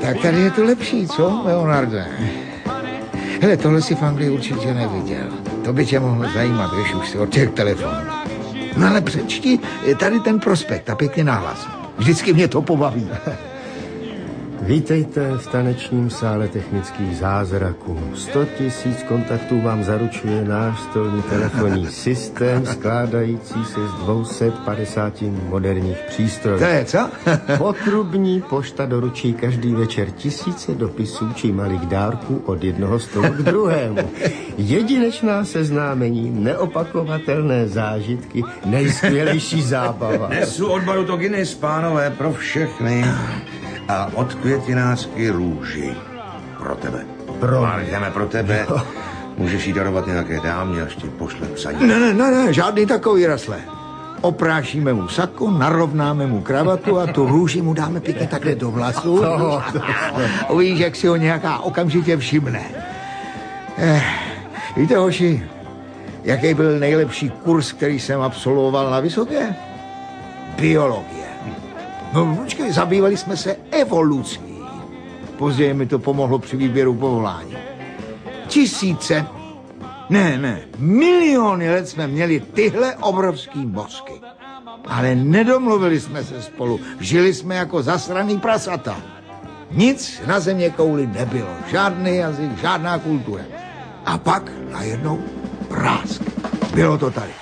Tak tady je to lepší, co, Leonarde? Hele, tohle si v Anglii určitě neviděl. To by tě mohlo zajímat, když už si od těch telefonů. No ale přečti tady ten prospekt a pěkně nahlas. Vždycky mě to pobaví. Vítejte v tanečním sále technických zázraků. 100 000 kontaktů vám zaručuje náš stolní telefonní systém, skládající se z 250 moderních přístrojů. To je co? Potrubní pošta doručí každý večer tisíce dopisů či malých dárků od jednoho stolu k druhému. Jedinečná seznámení, neopakovatelné zážitky, nejskvělejší zábava. Nesu od baru to Guinness, pánové, pro všechny. A od květinářky růži. Pro tebe. Jdeme pro tebe. Můžeš jí darovat nějaké dámě, až ti pošle psaní. Ne, žádný takový rasle. Oprášíme mu sako, narovnáme mu kravatu a tu růži mu dáme pěkně takhle do vlasů. Uvidíš, jak si ho nějaká okamžitě všimne. Víte, hoši, jaký byl nejlepší kurz, který jsem absolvoval na vysoké? Biologie. No počkej, zabývali jsme se evolucí. Později mi to pomohlo při výběru povolání. Tisíce, ne, miliony let jsme měli tyhle obrovský mozky. Ale nedomluvili jsme se spolu, žili jsme jako zasraný prasata. Nic na země kouli nebylo, žádný jazyk, žádná kultura. A pak najednou prásk. Bylo to tady.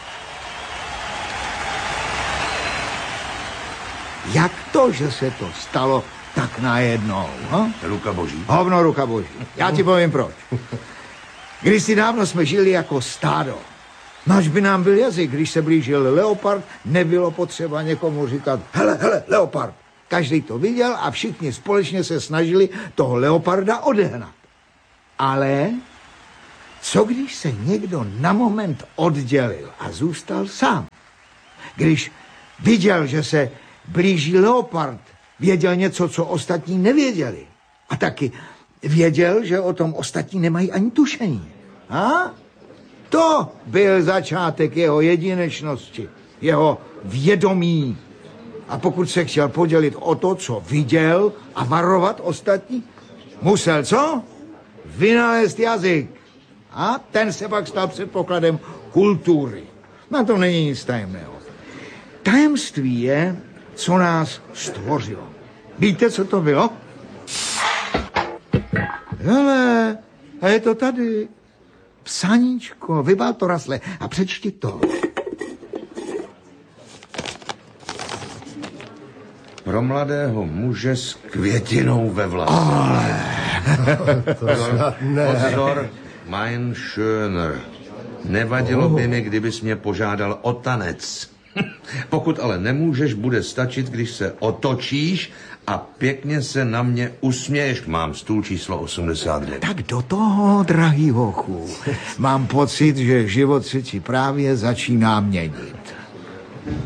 Jak to, že se to stalo tak najednou? Ruka boží. Hovno ruka boží. Já ti povím proč. Kdysi dávno jsme žili jako stádo. Nač by nám byl jazyk, když se blížil leopard, nebylo potřeba někomu říkat hele, leopard. Každý to viděl a všichni společně se snažili toho leoparda odehnat. Ale co když se někdo na moment oddělil a zůstal sám? Když viděl, že se blíží leopard, věděl něco, co ostatní nevěděli. A taky věděl, že o tom ostatní nemají ani tušení. A? To byl začátek jeho jedinečnosti, jeho vědomí. A pokud se chtěl podělit o to, co viděl a varovat ostatní, musel co? Vynalézt jazyk. A ten se pak stal předpokladem kultury. Na tom není nic tajemného. Tajemství je, co nás stvořilo. Víte, co to bylo? Hele, a je to tady. Psaníčko, vybál to rasle a přečti to. Pro mladého muže s květinou ve vlasech. Ale... Pozor, mein Schöner. Nevadilo by mi, kdybys mě požádal o tanec. Pokud ale nemůžeš, bude stačit, když se otočíš a pěkně se na mě usměješ. Mám stůl číslo 89. Tak do toho, drahý hochu. Mám pocit, že život se ti právě začíná měnit.